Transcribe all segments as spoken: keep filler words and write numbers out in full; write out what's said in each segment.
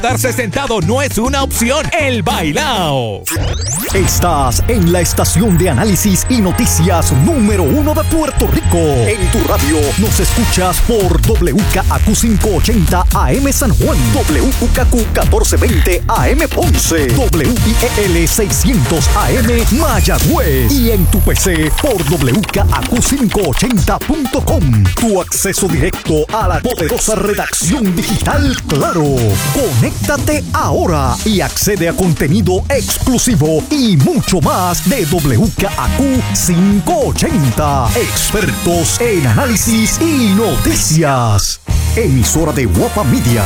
Darse sentado no es una opción. El bailao. Estás en la estación de análisis y noticias número uno de Puerto Rico. En tu radio nos escuchas por W K A Q quinientos ochenta A M San Juan, W U K Q catorce veinte A M Ponce, W I E L seiscientos A M Mayagüez y en tu P C por W K A Q quinientos ochenta punto com. Tu acceso directo a la poderosa redacción digital Claro. Conéctate ahora y accede a contenido exclusivo y mucho más de W K A Q quinientos ochenta. Expertos en análisis y noticias. Emisora de Guapa Media.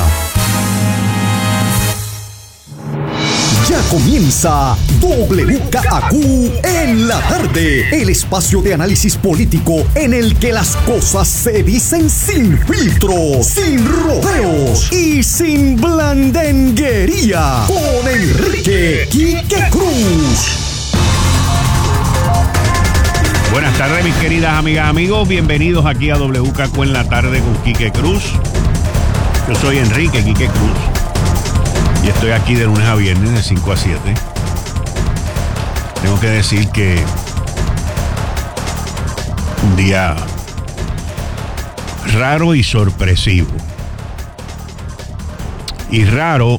Ya comienza W K A Q en la tarde, el espacio de análisis político en el que las cosas se dicen sin filtros, sin rodeos y sin blandenguería. Con Enrique Quique Cruz. Buenas tardes, mis queridas amigas, amigos. Bienvenidos aquí a W K A Q en la tarde con Quique Cruz. Yo soy Enrique Quique Cruz. Y estoy aquí de lunes a viernes de cinco a siete. Tengo que decir que un día raro y sorpresivo. Y raro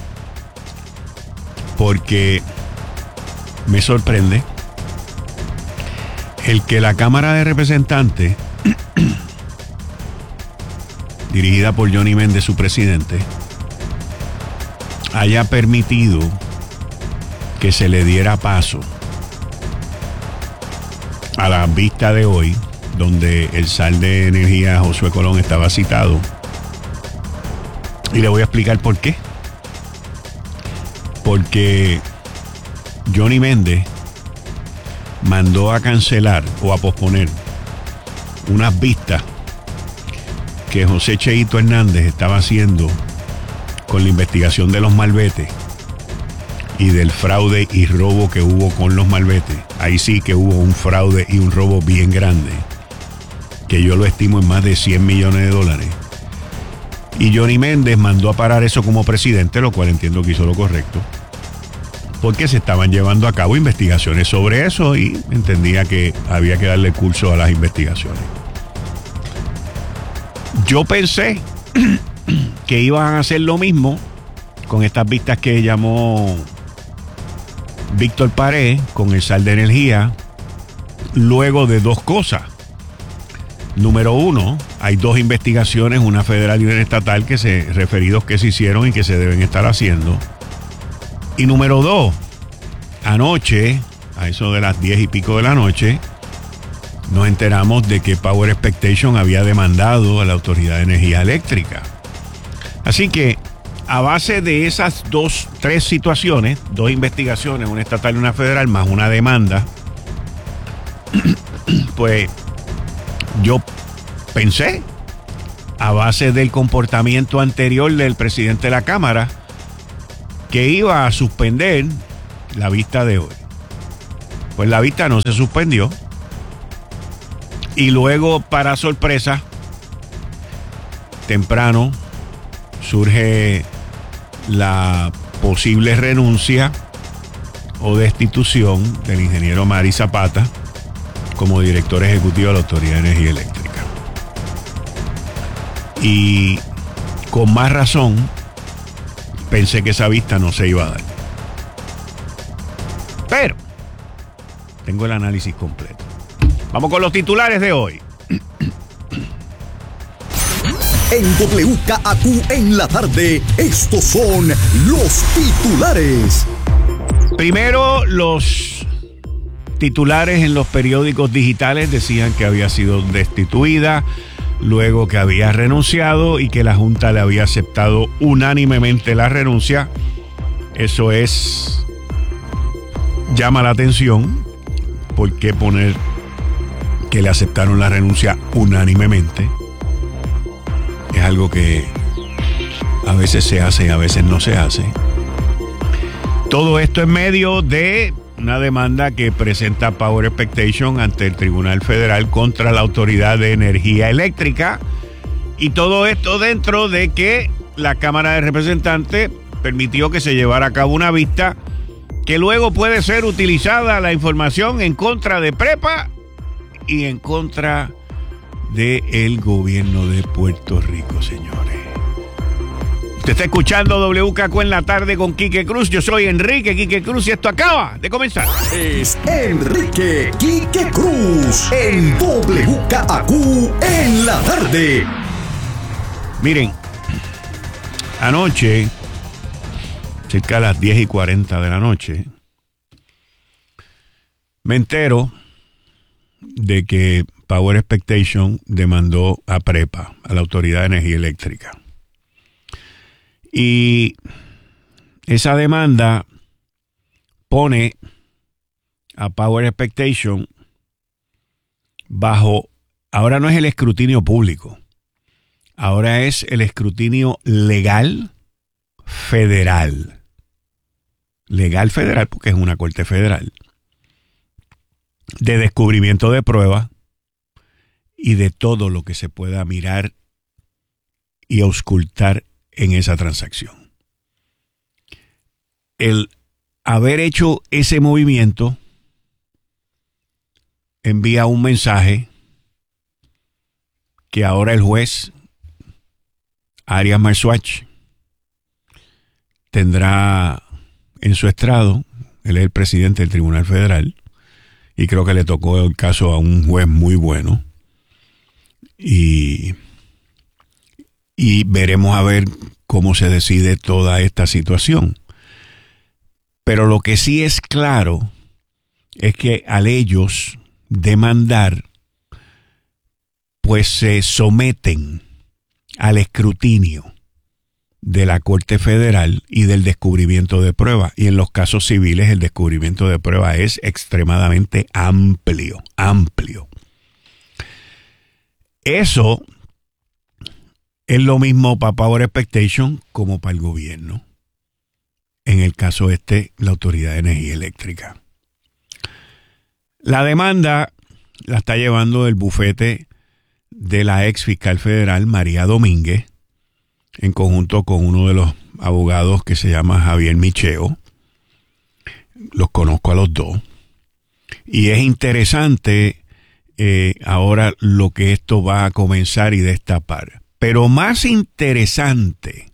porque me sorprende el que la Cámara de Representantes, dirigida por Johnny Méndez, su presidente, haya permitido que se le diera paso a la vista de hoy, donde el zar de energía Josué Colón estaba citado. Y le voy a explicar por qué. Porque Johnny Méndez mandó a cancelar o a posponer unas vistas que José Cheito Hernández estaba haciendo con la investigación de los malbetes y del fraude y robo que hubo con los malbetes. Ahí sí que hubo un fraude y un robo bien grande, que yo lo estimo en más de cien millones de dólares. Y Johnny Méndez mandó a parar eso como presidente, lo cual entiendo que hizo lo correcto, porque se estaban llevando a cabo investigaciones sobre eso y entendía que había que darle curso a las investigaciones. Yo pensé que iban a hacer lo mismo con estas vistas que llamó Víctor Pared con el zar de energía, luego de dos cosas. Número uno, hay dos investigaciones, una federal y una estatal, que se referidos que se hicieron y que se deben estar haciendo. Y número dos, anoche, a eso de las diez y pico de la noche, nos enteramos de que Power Expectation había demandado a la Autoridad de Energía Eléctrica. Así que, a base de esas dos, tres situaciones, dos investigaciones, una estatal y una federal, más una demanda, pues yo pensé, a base del comportamiento anterior del presidente de la Cámara, que iba a suspender la vista de hoy. Pues la vista no se suspendió. Y luego, para sorpresa, temprano surge la posible renuncia o destitución del ingeniero Mari Zapata como director ejecutivo de la Autoridad de Energía Eléctrica. Y con más razón, pensé que esa vista no se iba a dar. Pero tengo el análisis completo. Vamos con los titulares de hoy. En W K A Q en la tarde, estos son los titulares. Primero, los titulares en los periódicos digitales decían que había sido destituida, luego que había renunciado y que la Junta le había aceptado unánimemente la renuncia. Eso es... llama la atención. ¿Por qué poner que le aceptaron la renuncia unánimemente? Es algo que a veces se hace y a veces no se hace. Todo esto en medio de una demanda que presenta Power Expectation ante el Tribunal Federal contra la Autoridad de Energía Eléctrica. Y todo esto dentro de que la Cámara de Representantes permitió que se llevara a cabo una vista que luego puede ser utilizada la información en contra de Prepa y en contra del gobierno de Puerto Rico, señores. Usted está escuchando W K Q en la tarde con Quique Cruz. Yo soy Enrique Quique Cruz y esto acaba de comenzar. Es Enrique Quique Cruz en W K Q en la tarde. Miren, anoche, cerca de las diez y cuarenta de la noche, me entero de que Power Expectation demandó a Prepa, a la Autoridad de Energía Eléctrica. Y esa demanda pone a Power Expectation bajo, ahora no es el escrutinio público, ahora es el escrutinio legal federal. Legal federal porque es una corte federal. De descubrimiento de pruebas y de todo lo que se pueda mirar y auscultar en esa transacción. El haber hecho ese movimiento envía un mensaje que ahora el juez Arias Marswatch tendrá en su estrado, él es el presidente del Tribunal Federal, y creo que le tocó el caso a un juez muy bueno, y y veremos a ver cómo se decide toda esta situación. Pero lo que sí es claro es que al ellos demandar, pues se someten al escrutinio de la Corte Federal y del descubrimiento de pruebas. Y en los casos civiles el descubrimiento de pruebas es extremadamente amplio, amplio. Eso es lo mismo para Power Expectation como para el gobierno. En el caso este, la Autoridad de Energía Eléctrica. La demanda la está llevando el bufete de la ex fiscal federal María Domínguez, en conjunto con uno de los abogados que se llama Javier Micheo. Los conozco a los dos. Y es interesante eh, ahora lo que esto va a comenzar y destapar. Pero más interesante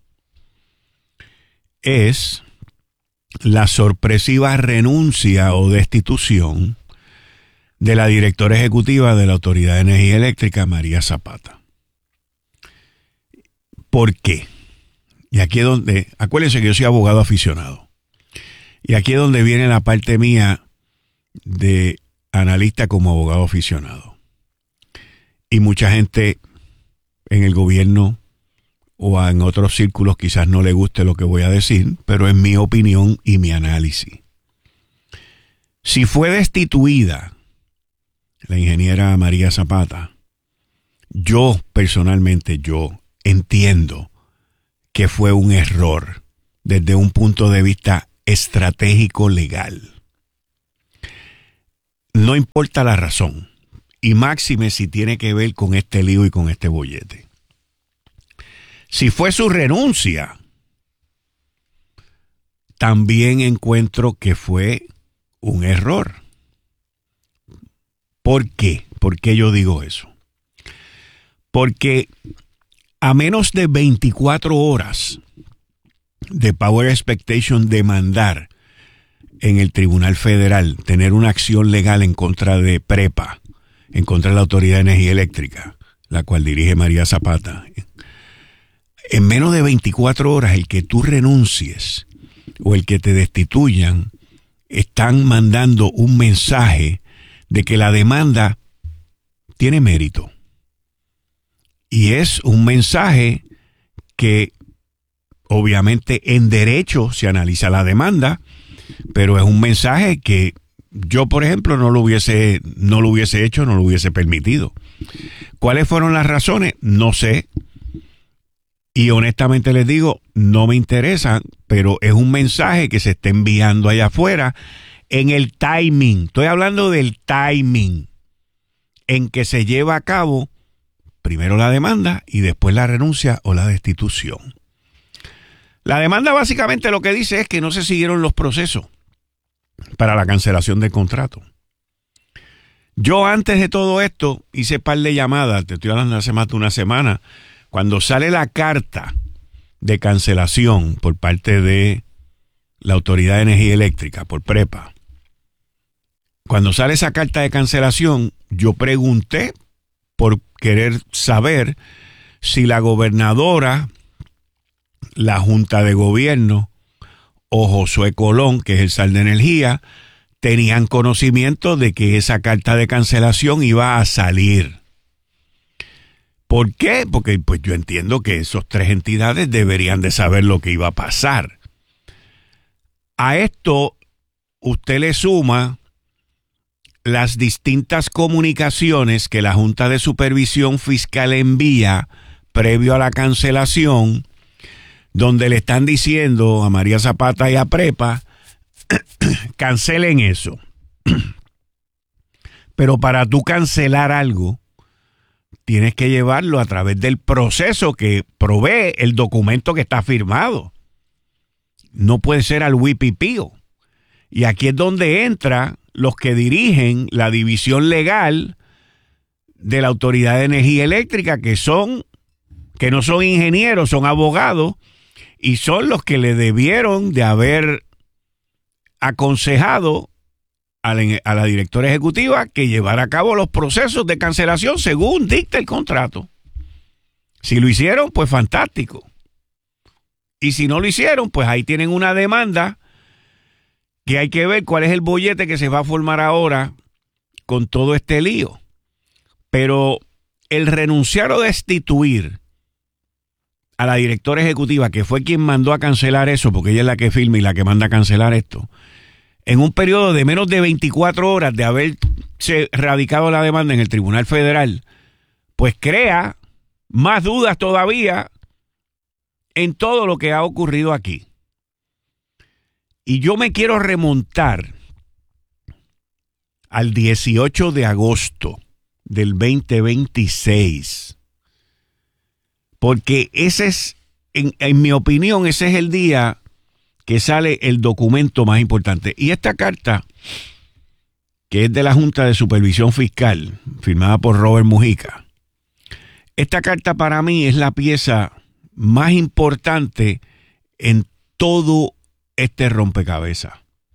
es la sorpresiva renuncia o destitución de la directora ejecutiva de la Autoridad de Energía Eléctrica, María Zapata. ¿Por qué? Y aquí es donde, acuérdense que yo soy abogado aficionado. Y aquí es donde viene la parte mía de analista como abogado aficionado. Y mucha gente en el gobierno o en otros círculos quizás no le guste lo que voy a decir, pero es mi opinión y mi análisis. Si fue destituida la ingeniera María Zapata, yo personalmente, yo entiendo que fue un error desde un punto de vista estratégico legal. No importa la razón. Y máxime si tiene que ver con este lío y con este bollete. Si fue su renuncia, también encuentro que fue un error. ¿Por qué? ¿Por qué yo digo eso? Porque a menos de veinticuatro horas de Power Expectation demandar en el Tribunal Federal, tener una acción legal en contra de Prepa, en contra de la Autoridad de Energía Eléctrica, la cual dirige María Zapata. En menos de veinticuatro horas, el que tú renuncies o el que te destituyan, están mandando un mensaje de que la demanda tiene mérito. Y es un mensaje que obviamente en derecho se analiza la demanda, pero es un mensaje que yo, por ejemplo, no lo hubiese, no lo hubiese hecho, no lo hubiese permitido. ¿Cuáles fueron las razones? No sé. Y honestamente les digo, no me interesan, pero es un mensaje que se está enviando allá afuera en el timing. Estoy hablando del timing en que se lleva a cabo primero la demanda y después la renuncia o la destitución. La demanda básicamente lo que dice es que no se siguieron los procesos para la cancelación del contrato. Yo antes de todo esto hice par de llamadas, te estoy hablando hace más de una semana, cuando sale la carta de cancelación por parte de la Autoridad de Energía Eléctrica, por PREPA. Cuando sale esa carta de cancelación, yo pregunté por querer saber si la gobernadora, la Junta de Gobierno o Josué Colón, que es el zar de energía, tenían conocimiento de que esa carta de cancelación iba a salir. ¿Por qué? Porque pues yo entiendo que esas tres entidades deberían de saber lo que iba a pasar. A esto usted le suma las distintas comunicaciones que la Junta de Supervisión Fiscal envía previo a la cancelación, donde le están diciendo a María Zapata y a PREPA, cancelen eso. Pero para tú cancelar algo, tienes que llevarlo a través del proceso que provee el documento que está firmado. No puede ser al huipipío. Y aquí es donde entra los que dirigen la división legal de la Autoridad de Energía Eléctrica, que son, que no son ingenieros, son abogados, y son los que le debieron de haber aconsejado a la, a la directora ejecutiva que llevara a cabo los procesos de cancelación según dicta el contrato. Si lo hicieron, pues fantástico. Y si no lo hicieron, pues ahí tienen una demanda que hay que ver cuál es el bollete que se va a formar ahora con todo este lío. Pero el renunciar o destituir a la directora ejecutiva, que fue quien mandó a cancelar eso, porque ella es la que firma y la que manda a cancelar esto, en un periodo de menos de veinticuatro horas de haberse radicado la demanda en el Tribunal Federal, pues crea más dudas todavía en todo lo que ha ocurrido aquí. Y yo me quiero remontar al dieciocho de agosto del veinte veintiséis, porque ese es, en, en mi opinión, ese es el día que sale el documento más importante. Y esta carta, que es de la Junta de Supervisión Fiscal, firmada por Robert Mujica, esta carta para mí es la pieza más importante en todo este rompecabezas.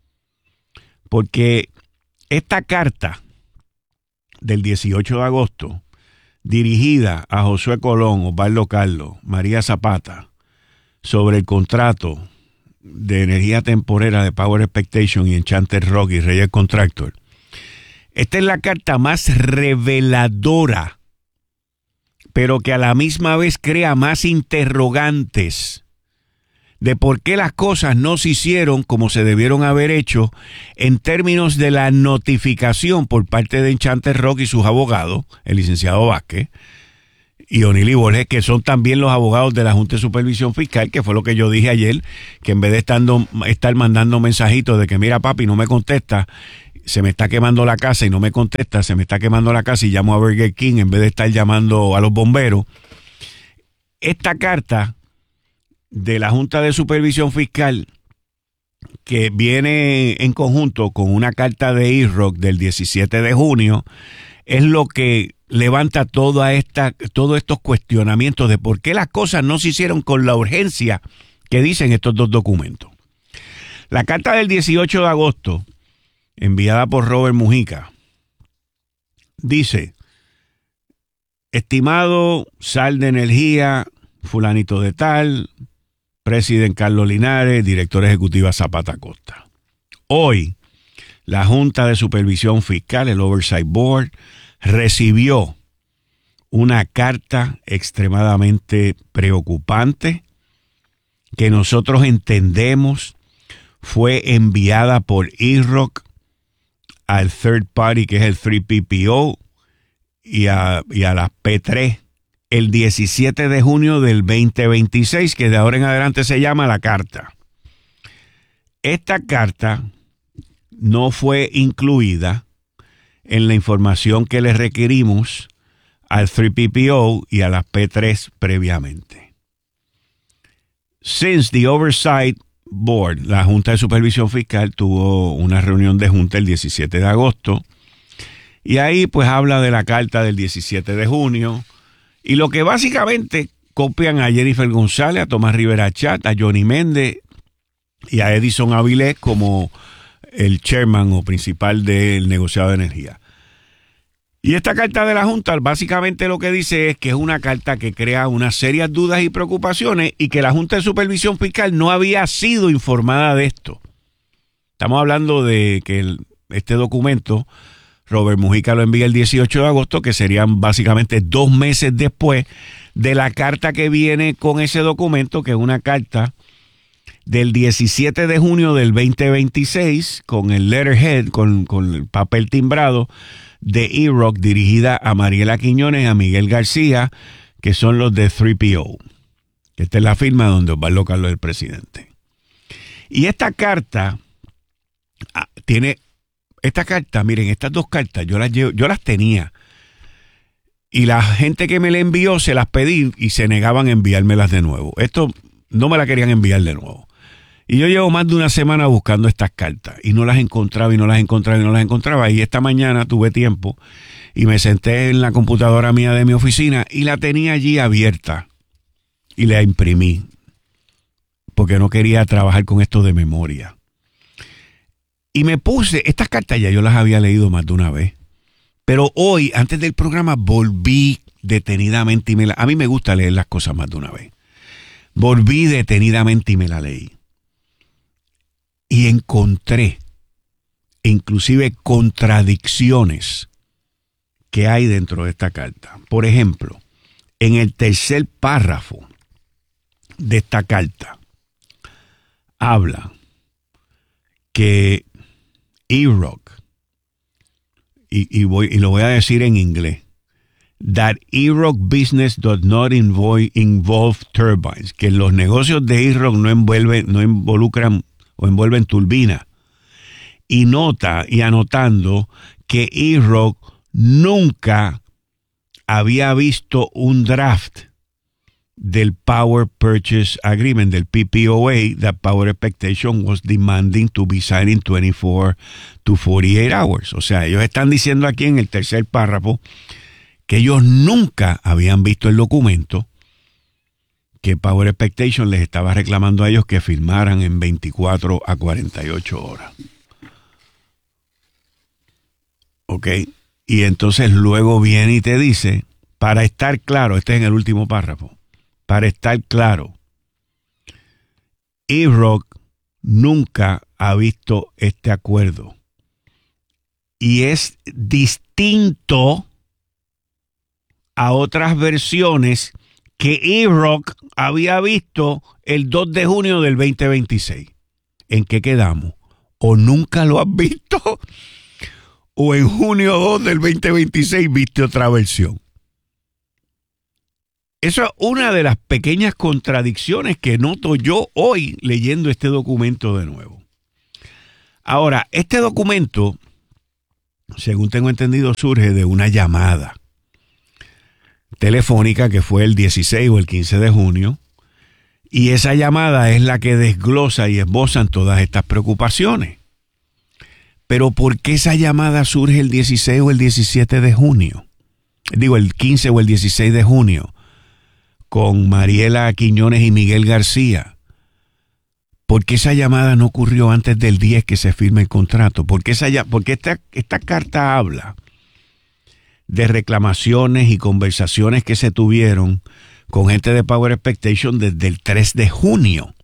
Porque esta carta del dieciocho de agosto, dirigida a Josué Colón, Osvaldo Carlos, María Zapata, sobre el contrato de energía temporera de Power Expectation y Enchanted Rock y Reyes Contractor. Esta es la carta más reveladora, pero que a la misma vez crea más interrogantes de por qué las cosas no se hicieron como se debieron haber hecho en términos de la notificación por parte de Enchanted Rock y sus abogados, el licenciado Vázquez y Onili Borges, que son también los abogados de la Junta de Supervisión Fiscal, que fue lo que yo dije ayer, que en vez de estando, estar mandando mensajitos de que mira papi, no me contesta, se me está quemando la casa y no me contesta, se me está quemando la casa y llamo a Burger King en vez de estar llamando a los bomberos. Esta carta de la Junta de Supervisión Fiscal, que viene en conjunto con una carta de I R O C del diecisiete de junio, es lo que levanta toda esta, todos estos cuestionamientos de por qué las cosas no se hicieron con la urgencia que dicen estos dos documentos. La carta del dieciocho de agosto, enviada por Robert Mujica, dice: estimado zar de energía, fulanito de tal, presidente Carlos Linares, directora ejecutiva Zapata Costa. Hoy, la Junta de Supervisión Fiscal, el Oversight Board, recibió una carta extremadamente preocupante que nosotros entendemos fue enviada por I R O C al third party, que es el tres P P O, y a, y a las P tres, el diecisiete de junio del veinte veintiséis, que de ahora en adelante se llama la carta. Esta carta no fue incluida en la información que le requerimos al tres P P O y a las P tres previamente. Since the Oversight Board, la Junta de Supervisión Fiscal, tuvo una reunión de junta el diecisiete de agosto y ahí pues habla de la carta del diecisiete de junio y lo que básicamente copian a Jennifer González, a Tomás Rivera Chat, a Johnny Méndez y a Edison Avilés como el chairman o principal del negociado de energía. Y esta carta de la Junta básicamente lo que dice es que es una carta que crea unas serias dudas y preocupaciones y que la Junta de Supervisión Fiscal no había sido informada de esto. Estamos hablando de que el, este documento, Robert Mujica lo envía el dieciocho de agosto, que serían básicamente dos meses después de la carta que viene con ese documento, que es una carta del diecisiete de junio del veinte veintiséis, con el letterhead, con, con el papel timbrado, de E-Rock, dirigida a Mariela Quiñones y a Miguel García, que son los de tres P O. Esta es la firma donde Osvaldo Carlos es el presidente. Y esta carta ah, tiene, esta carta, miren, estas dos cartas yo las llevo, yo las tenía. Y la gente que me la envió se las pedí y se negaban a enviármelas de nuevo. Esto no me la querían enviar de nuevo. Y yo llevo más de una semana buscando estas cartas y no las encontraba y no las encontraba y no las encontraba. Y esta mañana tuve tiempo y me senté en la computadora mía de mi oficina y la tenía allí abierta y la imprimí porque no quería trabajar con esto de memoria. Y me puse, estas cartas ya yo las había leído más de una vez, pero hoy, antes del programa, volví detenidamente y me la, a mí me gusta leer las cosas más de una vez. Volví detenidamente y me la leí. Y encontré inclusive contradicciones que hay dentro de esta carta. Por ejemplo, en el tercer párrafo de esta carta habla que E-Rock, y, y, voy, y lo voy a decir en inglés, that E-Rock business does not involve, involve turbines, que los negocios de E-Rock no, envuelven, no involucran o envuelven turbinas, y nota y anotando que E-Rock nunca había visto un draft del Power Purchase Agreement, del P P O A, that Power Expectation was demanding to be signed in twenty-four to forty-eight hours. O sea, ellos están diciendo aquí en el tercer párrafo que ellos nunca habían visto el documento que Power Expectation les estaba reclamando a ellos que firmaran en veinticuatro a cuarenta y ocho horas. Ok, y entonces luego viene y te dice, para estar claro, este es en el último párrafo, para estar claro, E-Rock nunca ha visto este acuerdo y es distinto a otras versiones que E-Rock había visto el dos de junio del veinte veintiséis. ¿En qué quedamos? ¿O nunca lo has visto? ¿O en junio dos del veinte veintiséis viste otra versión? Esa es una de las pequeñas contradicciones que noto yo hoy leyendo este documento de nuevo. Ahora, este documento, según tengo entendido, surge de una llamada telefónica que fue el dieciséis o el quince de junio, y esa llamada es la que desglosa y esbozan todas estas preocupaciones. Pero ¿por qué esa llamada surge el dieciséis o el diecisiete de junio? Digo, el quince o el dieciséis de junio, con Mariela Quiñones y Miguel García. ¿Por qué esa llamada no ocurrió antes del diez que se firme el contrato? ¿Por qué, esa, porque esta, esta carta habla de reclamaciones y conversaciones que se tuvieron con gente de Power Expectation desde el tres de junio.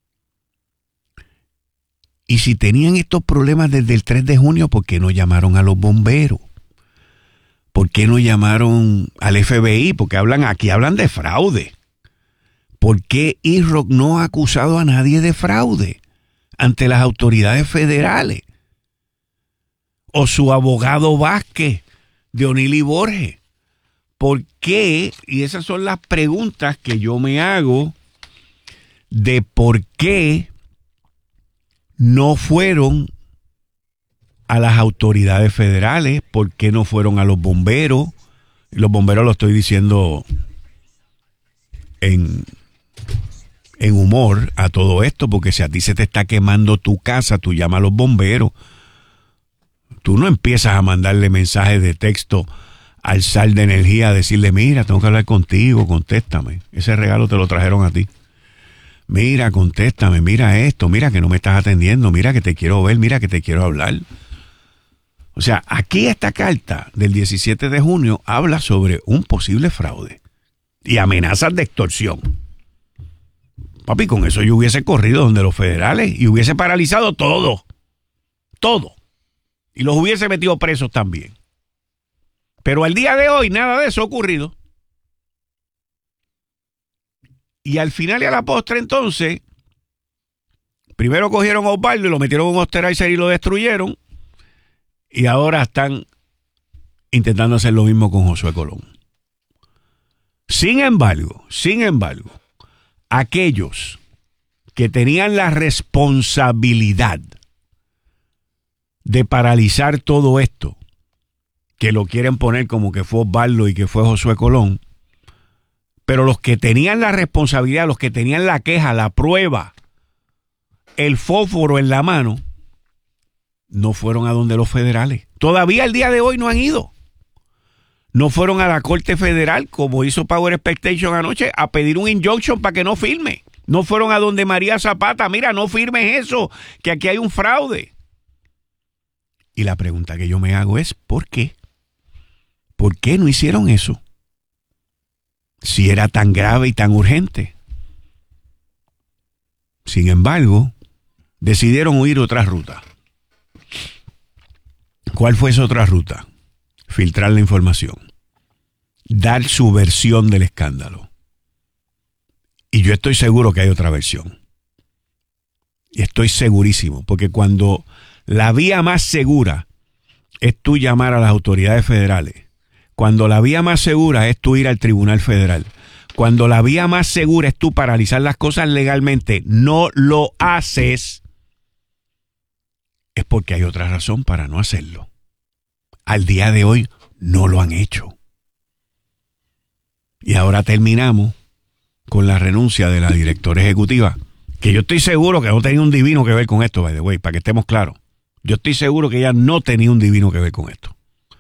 Y si tenían estos problemas desde el tres de junio, ¿por qué no llamaron a los bomberos? ¿Por qué no llamaron al F B I? Porque hablan, aquí hablan de fraude. ¿Por qué E-Rock no ha acusado a nadie de fraude ante las autoridades federales? O su abogado Vázquez de O'Neill y Borges. ¿Por qué? Y esas son las preguntas que yo me hago de por qué no fueron a las autoridades federales, por qué no fueron a los bomberos. Los bomberos lo estoy diciendo en, en humor a todo esto, porque si a ti se te está quemando tu casa, tú llamas a los bomberos. Tú no empiezas a mandarle mensajes de texto al sal de energía a decirle, mira, tengo que hablar contigo, contéstame. Ese regalo te lo trajeron a ti. Mira, contéstame, mira esto, mira que no me estás atendiendo, mira que te quiero ver, mira que te quiero hablar. O sea, aquí esta carta del diecisiete de junio habla sobre un posible fraude y amenazas de extorsión. Papi, con eso yo hubiese corrido donde los federales y hubiese paralizado todo. Todo. Y los hubiese metido presos también. Pero al día de hoy nada de eso ha ocurrido. Y al final y a la postre entonces, primero cogieron a Osvaldo y lo metieron en un Osterizer y lo destruyeron. Y ahora están intentando hacer lo mismo con Josué Colón. Sin embargo, sin embargo, aquellos que tenían la responsabilidad de paralizar todo esto, que lo quieren poner como que fue Osvaldo y que fue Josué Colón, pero los que tenían la responsabilidad, los que tenían la queja, la prueba, el fósforo en la mano, no fueron a donde los federales. Todavía al día de hoy no han ido. No fueron a la Corte Federal, como hizo Power Expectation anoche, a pedir un injunction para que no firme. No fueron a donde María Zapata, mira, no firmes eso, que aquí hay un fraude. Y la pregunta que yo me hago es, ¿por qué? ¿Por qué no hicieron eso? Si era tan grave y tan urgente. Sin embargo, decidieron huir otra ruta. ¿Cuál fue esa otra ruta? Filtrar la información. Dar su versión del escándalo. Y yo estoy seguro que hay otra versión. Y estoy segurísimo, porque cuando la vía más segura es tú llamar a las autoridades federales, cuando la vía más segura es tú ir al Tribunal Federal, cuando la vía más segura es tú paralizar las cosas legalmente, no lo haces, es porque hay otra razón para no hacerlo. Al día de hoy no lo han hecho. Y ahora terminamos con la renuncia de la directora ejecutiva, que yo estoy seguro que no tenía un divino que ver con esto, by the way, para que estemos claros. Yo estoy seguro que ella no tenía un divino que ver con esto.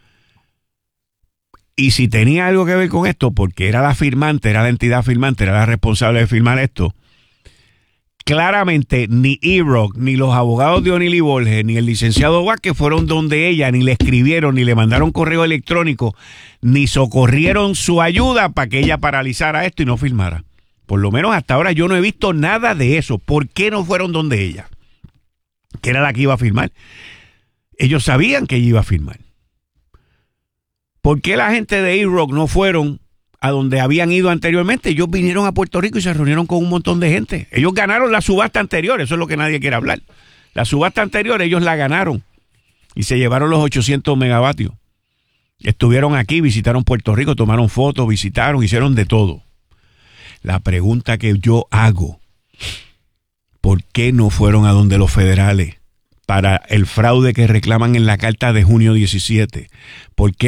Y si tenía algo que ver con esto, porque era la firmante, era la entidad firmante, era la responsable de firmar esto, claramente ni E-Rock, ni los abogados de O'Neill y Borges, ni el licenciado Vázquez fueron donde ella, ni le escribieron, ni le mandaron correo electrónico, ni socorrieron su ayuda para que ella paralizara esto y no firmara. Por lo menos hasta ahora yo no he visto nada de eso. ¿Por qué no fueron donde ella? Que era la que iba a firmar. Ellos sabían que ella iba a firmar. ¿Por qué la gente de E-Rock no fueron a donde habían ido anteriormente? Ellos vinieron a Puerto Rico y se reunieron con un montón de gente. Ellos ganaron la subasta anterior, eso es lo que nadie quiere hablar. La subasta anterior ellos la ganaron y se llevaron los ochocientos megavatios. Estuvieron aquí, visitaron Puerto Rico, tomaron fotos, visitaron, hicieron de todo. La pregunta que yo hago, ¿por qué no fueron a donde los federales para el fraude que reclaman en la carta de junio diecisiete? ¿Por qué